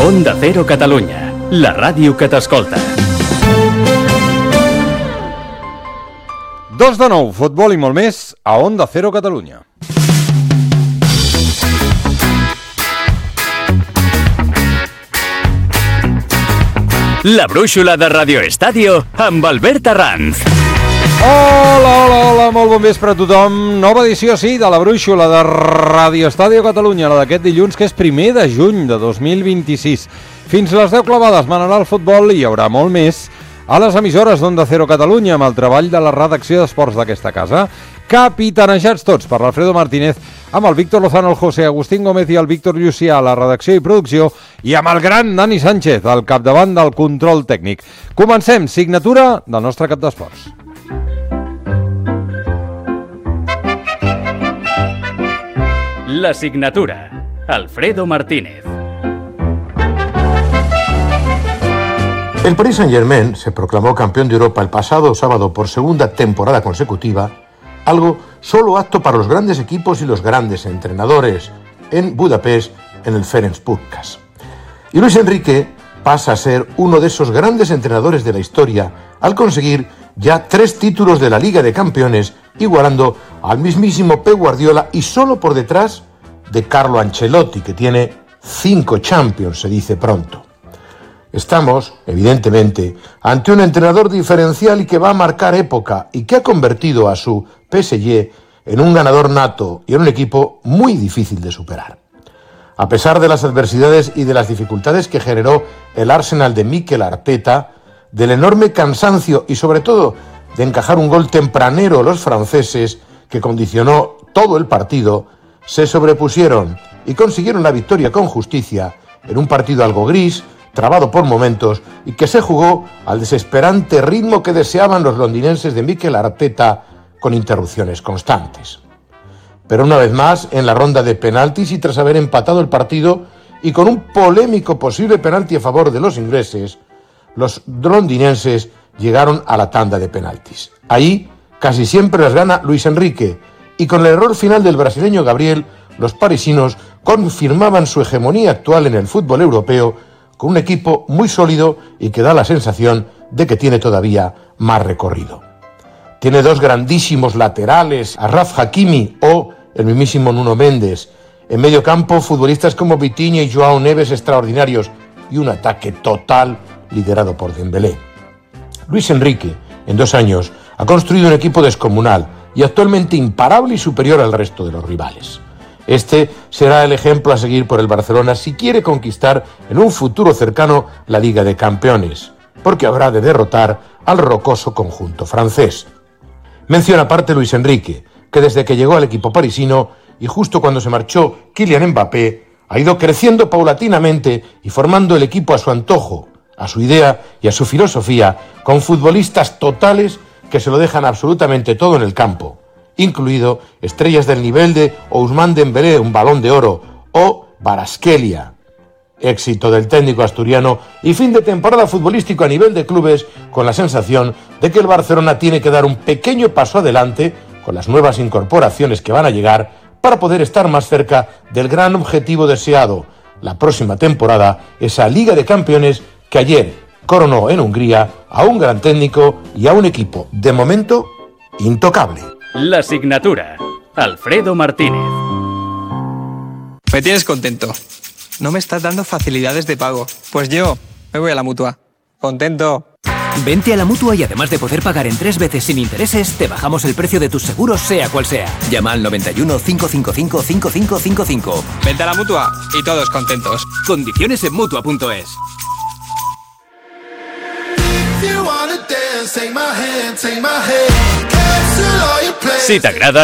Onda Cero Catalunya, la ràdio que t'escolta. 2 de 9, futbol i molt més a Onda Cero Catalunya. La brúixola de Radio Estadio amb Albert Arranz. Hola, molt bon vespre a tothom. Nova edició, sí, de la brúixola de Radio Estadio Catalunya, la d'aquest dilluns, que és 1 de juny de 2026. Fins les 10 clavades manarà el futbol i hi haurà molt més a les emissores d'Onda Cero Catalunya amb el treball de la redacció d'esports d'aquesta casa, capitanejats tots per l'Alfredo Martínez, amb el Víctor Lozano, el José Agustín Gómez i el Víctor Llucià a la redacció i producció, i amb el gran Dani Sánchez al capdavant del control tècnic. Comencem, signatura del nostre cap d'esports. La signatura, Alfredo Martínez. El Paris Saint-Germain se proclamó campeón de Europa el pasado sábado por segunda temporada consecutiva, algo solo apto para los grandes equipos y los grandes entrenadores, en Budapest, en el Ferencváros. Y Luis Enrique pasa a ser uno de esos grandes entrenadores de la historia al conseguir ya 3 títulos de la Liga de Campeones, igualando al mismísimo Pep Guardiola y solo por detrás de Carlo Ancelotti, que tiene 5 Champions, se dice pronto. Estamos, evidentemente, ante un entrenador diferencial y que va a marcar época y que ha convertido a su PSG en un ganador nato y en un equipo muy difícil de superar. A pesar de las adversidades y de las dificultades que generó el Arsenal de Mikel Arteta, del enorme cansancio y sobre todo de encajar un gol tempranero los franceses que condicionó todo el partido, se sobrepusieron y consiguieron la victoria con justicia en un partido algo gris, trabado por momentos y que se jugó al desesperante ritmo que deseaban los londinenses de Mikel Arteta con interrupciones constantes. Pero una vez más, en la ronda de penaltis y tras haber empatado el partido y con un polémico posible penalti a favor de los ingleses, los londinenses llegaron a la tanda de penaltis. Ahí casi siempre las gana Luis Enrique y con el error final del brasileño Gabriel, los parisinos confirmaban su hegemonía actual en el fútbol europeo con un equipo muy sólido y que da la sensación de que tiene todavía más recorrido. Tiene 2 grandísimos laterales, Achraf Hakimi o el mismísimo Nuno Mendes. En medio campo, futbolistas como Vitinha y Joao Neves extraordinarios y un ataque total liderado por Dembélé. Luis Enrique, en 2 años, ha construido un equipo descomunal y actualmente imparable y superior al resto de los rivales. Este será el ejemplo a seguir por el Barcelona si quiere conquistar en un futuro cercano la Liga de Campeones, porque habrá de derrotar al rocoso conjunto francés. Menciona aparte Luis Enrique, que desde que llegó al equipo parisino y justo cuando se marchó Kylian Mbappé, ha ido creciendo paulatinamente y formando el equipo a su antojo, a su idea y a su filosofía, con futbolistas totales que se lo dejan absolutamente todo en el campo, incluido estrellas del nivel de Ousmane Dembélé, un Balón de Oro, o Kvaratskhelia. Éxito del técnico asturiano y fin de temporada futbolístico a nivel de clubes, con la sensación de que el Barcelona tiene que dar un pequeño paso adelante con las nuevas incorporaciones que van a llegar para poder estar más cerca del gran objetivo deseado, la próxima temporada, esa Liga de Campeones que ayer coronó en Hungría a un gran técnico y a un equipo, de momento, intocable. La signatura, Alfredo Martínez. Me tienes contento. No me estás dando facilidades de pago. Pues yo me voy a la Mutua. Contento. Vente a la Mutua y además de poder pagar en 3 veces sin intereses, te bajamos el precio de tus seguros sea cual sea. Llama al 91 555 5555. Vente a la Mutua y todos contentos. Condiciones en Mutua.es. Si t'agrada